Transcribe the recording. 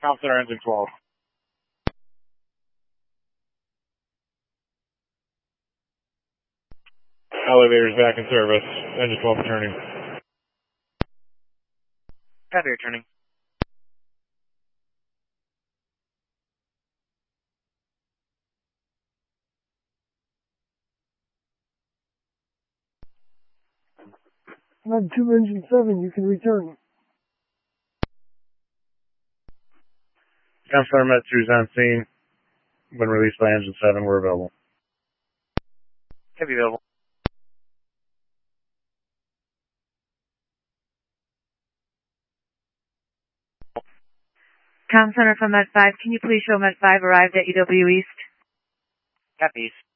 Comm Center engine 12. Elevator's back in service. Engine 12 returning. Copy, returning. Med 2 engine 7, you can return. Comm Center Med 2's on scene. When released by engine 7, we're available. Copy, available. Comm Center from Med 5, can you please show Med 5 arrived at EW East? Copy.